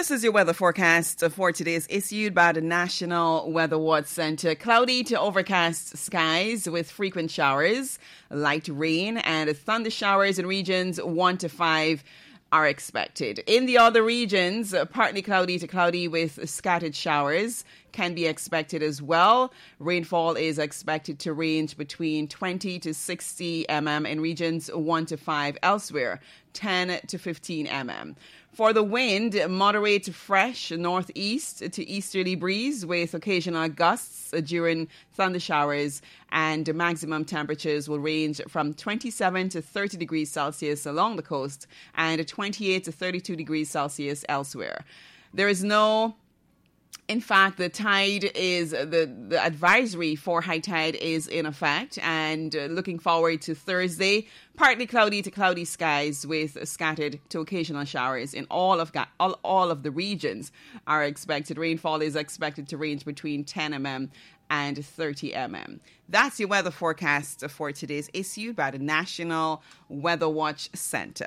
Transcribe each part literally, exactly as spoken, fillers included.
This is your weather forecast for today. Is issued by the National Weather Watch Center. Cloudy to overcast skies with frequent showers, light rain, and thunder showers in regions one to five are expected. In the other regions, partly cloudy to cloudy with scattered showers can be expected as well. Rainfall is expected to range between twenty to sixty millimeters in regions one to five elsewhere, ten to fifteen millimeters. For the wind, moderate to fresh northeast to easterly breeze with occasional gusts during thunder showers, and maximum temperatures will range from twenty-seven to thirty degrees Celsius along the coast and twenty-eight to thirty-two degrees Celsius elsewhere. There is no In fact, the tide is, the, the advisory for high tide is in effect, and uh, looking forward to Thursday, partly cloudy to cloudy skies with scattered to occasional showers in all of all, all of the regions are expected. Rainfall is expected to range between ten millimeters and thirty millimeters. That's your weather forecast for today's issued by the National Weather Watch Center.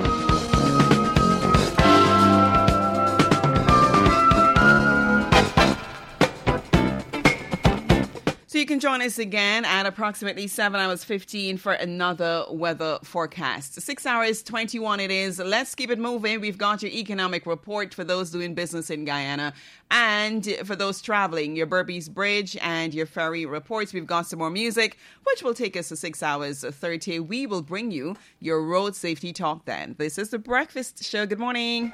So you can join us again at approximately seven hours fifteen for another weather forecast. six hours twenty-one it is. Let's keep it moving. We've got your economic report for those doing business in Guyana. And for those traveling, your Berbice Bridge and your ferry reports. We've got some more music, which will take us to six hours thirty. We will bring you your road safety talk then. This is The Breakfast Show. Good morning.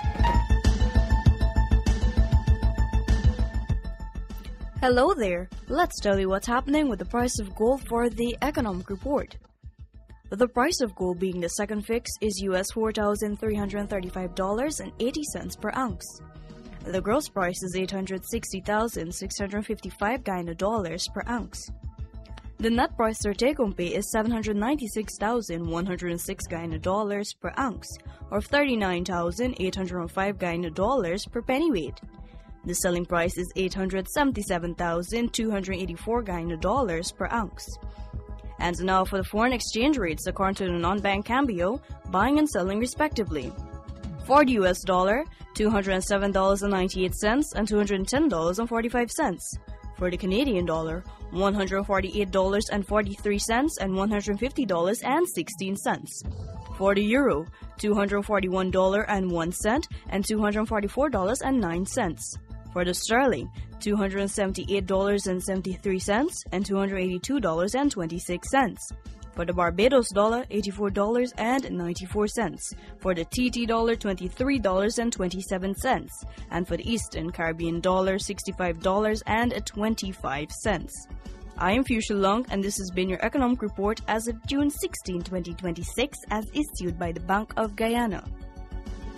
Hello there. Let's tell you what's happening with the price of gold for the economic report. The price of gold being the second fix is U S four thousand three hundred thirty-five dollars and eighty cents per ounce. The gross price is eight hundred sixty thousand six hundred fifty-five Guyana dollars per ounce. The net price for take-home pay is seven hundred ninety-six thousand one hundred six Guyana dollars per ounce, or thirty-nine thousand eight hundred five Guyana dollars per pennyweight. The selling price is eight hundred seventy-seven thousand two hundred eighty-four Guyana dollars per ounce. And now for the foreign exchange rates according to the non-bank Cambio, buying and selling respectively. For the U S dollar, two hundred seven dollars and ninety-eight cents and two hundred ten dollars and forty-five cents. For the Canadian dollar, one hundred forty-eight dollars and forty-three cents and one hundred fifty dollars and sixteen cents. For the euro, two hundred forty-one dollars and one cent and two hundred forty-four dollars and nine cents. For the sterling, two hundred seventy-eight dollars and seventy-three cents and two hundred eighty-two dollars and twenty-six cents. For the Barbados dollar, eighty-four dollars and ninety-four cents. For the T T dollar, twenty-three dollars and twenty-seven cents. And for the Eastern Caribbean dollar, sixty-five dollars and twenty-five cents. I am Fuchsia Long, and this has been your economic report as of June sixteenth, twenty twenty-six, as issued by the Bank of Guyana.